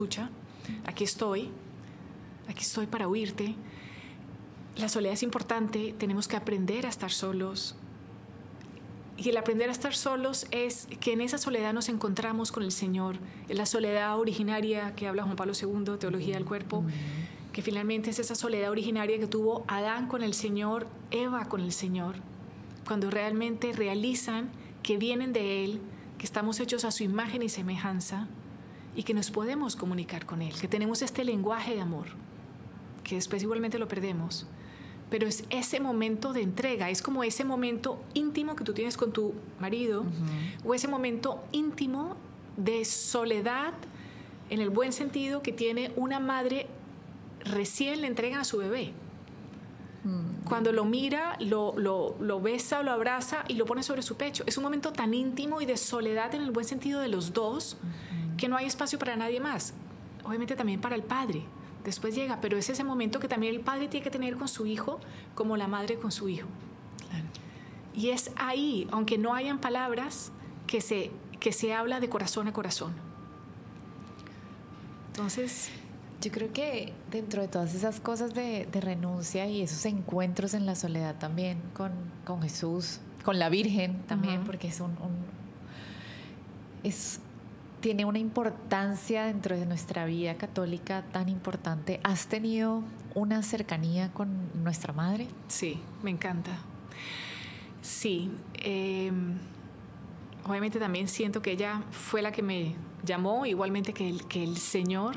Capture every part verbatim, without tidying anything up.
escucha, aquí estoy, aquí estoy para oírte. La soledad es importante, tenemos que aprender a estar solos. Y el aprender a estar solos es que en esa soledad nos encontramos con el Señor, en la soledad originaria que habla Juan Pablo segundo, Teología del Cuerpo, uh-huh. que finalmente es esa soledad originaria que tuvo Adán con el Señor, Eva con el Señor, cuando realmente realizan que vienen de Él, que estamos hechos a su imagen y semejanza y que nos podemos comunicar con Él, que tenemos este lenguaje de amor, que después igualmente lo perdemos. Pero es ese momento de entrega, es como ese momento íntimo que tú tienes con tu marido, uh-huh. o ese momento íntimo de soledad, en el buen sentido, que tiene una madre recién le entregan a su bebé. Uh-huh. Cuando lo mira, lo, lo, lo besa o lo abraza y lo pone sobre su pecho. Es un momento tan íntimo y de soledad en el buen sentido de los dos, uh-huh. que no hay espacio para nadie más. Obviamente también para el padre. Después llega, pero es ese momento que también el padre tiene que tener con su hijo como la madre con su hijo. Claro. Y es ahí, aunque no hayan palabras, que se, que se habla de corazón a corazón. Entonces, yo creo que dentro de todas esas cosas de, de renuncia y esos encuentros en la soledad también con, con Jesús, con la Virgen también, uh-huh. porque es un, un es tiene una importancia dentro de nuestra vida católica tan importante. ¿Has tenido una cercanía con nuestra madre? Sí, me encanta. Sí, eh, obviamente también siento que ella fue la que me llamó, igualmente que el, que el Señor.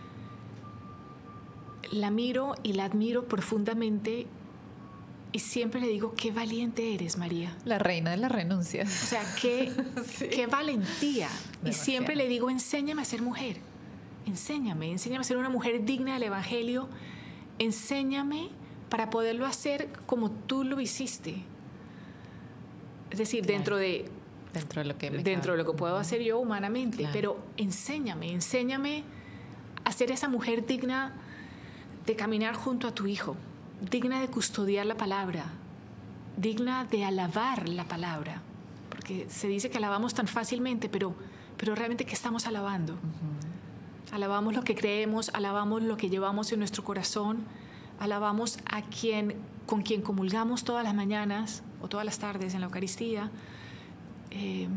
La miro y la admiro profundamente y siempre le digo, qué valiente eres, María. La reina de las renuncias. O sea, qué, sí. qué valentía. Demasiado. Y siempre le digo, enséñame a ser mujer. Enséñame, enséñame a ser una mujer digna del Evangelio. Enséñame para poderlo hacer como tú lo hiciste. Es decir, claro. dentro de... Dentro de lo que me Dentro cabe. de lo que puedo hacer yo humanamente. Claro. Pero enséñame, enséñame a ser esa mujer digna de caminar junto a tu hijo. Digna de custodiar la palabra, digna de alabar la palabra, porque se dice que alabamos tan fácilmente, pero, pero realmente ¿qué estamos alabando? Uh-huh. Alabamos lo que creemos, alabamos lo que llevamos en nuestro corazón, alabamos a quien, con quien comulgamos todas las mañanas o todas las tardes en la Eucaristía. Eh,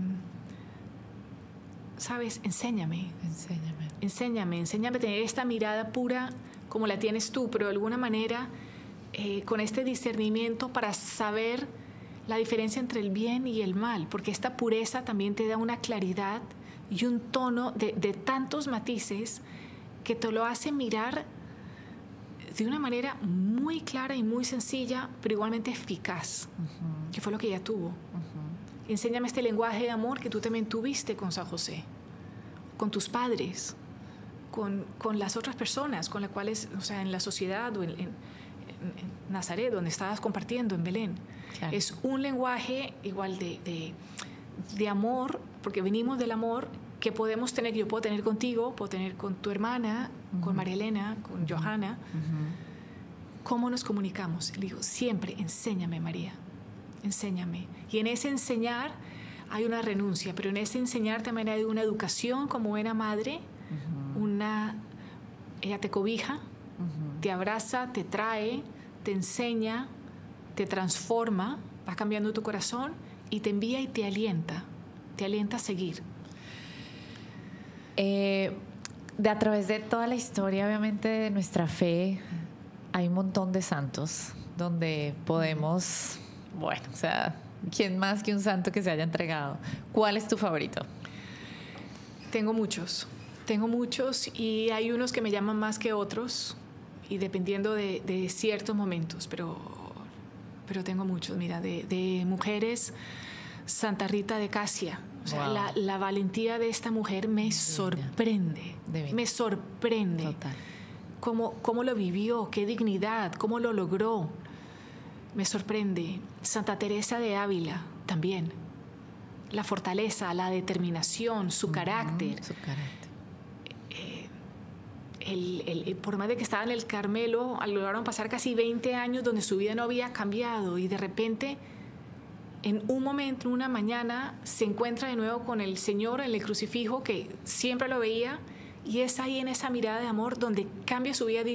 ¿Sabes? Enséñame. Enséñame. Enséñame, enséñame a tener esta mirada pura como la tienes tú, pero de alguna manera... Eh, con este discernimiento para saber la diferencia entre el bien y el mal, porque esta pureza también te da una claridad y un tono de, de tantos matices que te lo hace mirar de una manera muy clara y muy sencilla, pero igualmente eficaz, uh-huh. que fue lo que ella tuvo. Uh-huh. Enséñame este lenguaje de amor que tú también tuviste con San José, con tus padres, con, con las otras personas con las cuales, o sea, en la sociedad o en, en en Nazaret, donde estabas compartiendo, en Belén. Claro. Es un lenguaje igual de, de, de amor, porque venimos del amor que podemos tener, que yo puedo tener contigo, puedo tener con tu hermana, uh-huh. con María Elena, con uh-huh. Johanna. Uh-huh. ¿Cómo nos comunicamos? Le digo, siempre, enséñame, María, enséñame. Y en ese enseñar hay una renuncia, pero en ese enseñar también hay una educación como buena madre, uh-huh. una, ella te cobija, te abraza, te trae, te enseña, te transforma, va cambiando tu corazón y te envía y te alienta, te alienta a seguir. Eh, de a través de toda la historia, obviamente, de nuestra fe, hay un montón de santos donde podemos, bueno, o sea, ¿quién más que un santo que se haya entregado? ¿Cuál es tu favorito? Tengo muchos, tengo muchos y hay unos que me llaman más que otros. Y dependiendo de, de ciertos momentos, pero, pero tengo muchos. Mira, de, de mujeres, Santa Rita de Casia. O sea, wow. la, la valentía de esta mujer me Divina. sorprende. Divina. Me sorprende. Total. Cómo, cómo lo vivió, qué dignidad, cómo lo logró. Me sorprende. Santa Teresa de Ávila también. La fortaleza, la determinación, su uh-huh. carácter. Su carácter. El, el, por más de que estaba en el Carmelo, lograron pasar casi veinte años donde su vida no había cambiado y de repente, en un momento, en una mañana, se encuentra de nuevo con el Señor en el crucifijo, que siempre lo veía, Y es ahí en esa mirada de amor donde cambia su vida.